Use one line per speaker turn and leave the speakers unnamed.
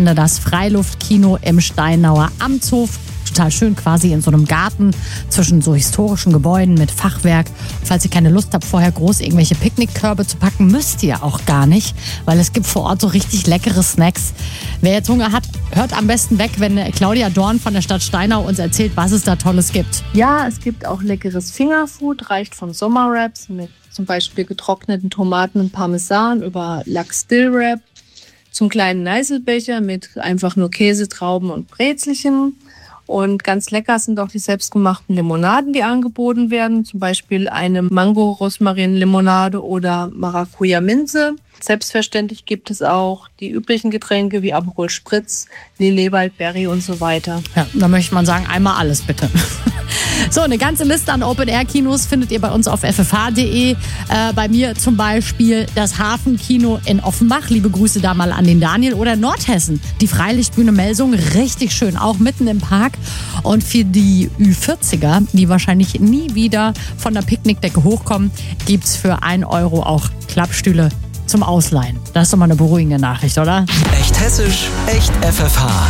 Wochenende das Freiluftkino im Steinauer Amtshof. Total schön, quasi in so einem Garten zwischen so historischen Gebäuden mit Fachwerk. Falls ihr keine Lust habt, vorher groß irgendwelche Picknickkörbe zu packen, müsst ihr auch gar nicht, weil es gibt vor Ort so richtig leckere Snacks. Wer jetzt Hunger hat, hört am besten weg, wenn Claudia Dorn von der Stadt Steinau uns erzählt, was es da Tolles gibt.
Ja, es gibt auch leckeres Fingerfood, reicht von Sommerwraps mit zum Beispiel getrockneten Tomaten und Parmesan über Lachs-Dill-Wrap zum kleinen Neißelbecher mit einfach nur Käse, Trauben und Brezelchen. Und ganz lecker sind auch die selbstgemachten Limonaden, die angeboten werden. Zum Beispiel eine Mango-Rosmarin-Limonade oder Maracuja-Minze. Selbstverständlich gibt es auch die üblichen Getränke wie Aperol Spritz, Lillet Waldberry und so weiter.
Ja, da möchte man sagen, einmal alles bitte. So, eine ganze Liste an Open-Air-Kinos findet ihr bei uns auf ffh.de. Bei mir zum Beispiel das Hafenkino in Offenbach. Liebe Grüße da mal an den Daniel. Oder Nordhessen, die Freilichtbühne Melsung. Richtig schön, auch mitten im Park. Und für die Ü40er, die wahrscheinlich nie wieder von der Picknickdecke hochkommen, gibt es für 1 Euro auch Klappstühle zum Ausleihen. Das ist doch mal eine beruhigende Nachricht, oder?
Echt hessisch, echt FFH.